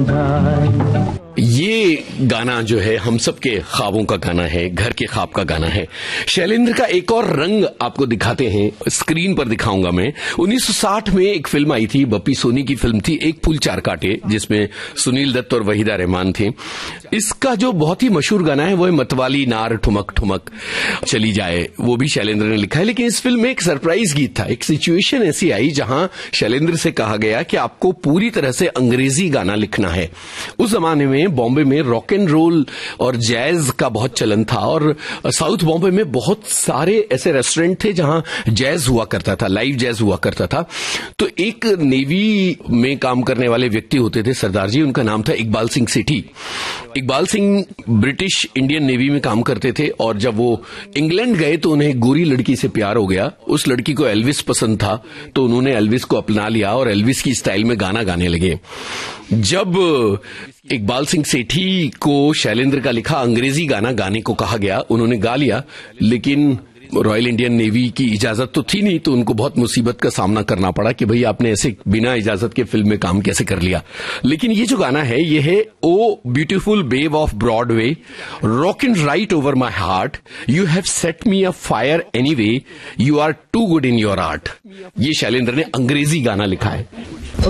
ये गाना जो है हम सबके ख्वाबों का गाना है, घर के ख्वाब का गाना है। शैलेंद्र का एक और रंग आपको दिखाते हैं, स्क्रीन पर दिखाऊंगा मैं। 1960 में एक फिल्म आई थी, बप्पी सोनी की फिल्म थी, एक फूल चार कांटे, जिसमें सुनील दत्त और वहीदा रहमान थे। इसका जो बहुत ही मशहूर गाना है वो है मतवाली नार ठुमक ठुमक चली जाए, वो भी शैलेंद्र ने लिखा है। लेकिन इस फिल्म में एक सरप्राइज गीत था। एक सिचुएशन ऐसी आई जहां शैलेंद्र से कहा गया कि आपको पूरी तरह से अंग्रेजी गाना लिखना है। उस जमाने में बॉम्बे में रॉक एंड रोल और जैज का बहुत चलन था, और साउथ बॉम्बे में बहुत सारे ऐसे रेस्टोरेंट थे जहां जैज हुआ करता था, लाइव जैज हुआ करता था। तो एक नेवी में काम करने वाले व्यक्ति होते थे, सरदार जी, उनका नाम था इकबाल सिंह सेठी। Iqbal Singh British Indian navy में काम करते थे, और जब वो इंग्लैंड गए तो उन्हें एक गोरी लड़की से प्यार हो गया। उस लड़की को एल्विस पसंद था, तो उन्होंने एल्विस को अपना लिया और एल्विस की स्टाइल में गाना गाने लगे। जब इकबाल सिंह सेठी को शैलेंद्र का लिखा अंग्रेजी गाना गाने को कहा गया, उन्होंने गा लिया, लेकिन रॉयल इंडियन नेवी की इजाजत तो थी नहीं, तो उनको बहुत मुसीबत का सामना करना पड़ा कि भाई आपने ऐसे बिना इजाजत के फिल्म में काम कैसे कर लिया। लेकिन ये जो गाना है ये है ओ beautiful babe of Broadway, rock and right over my heart, you have set me a fire anyway, you are to good in your art. ये शैलेंद्र ने अंग्रेजी गाना लिखा है।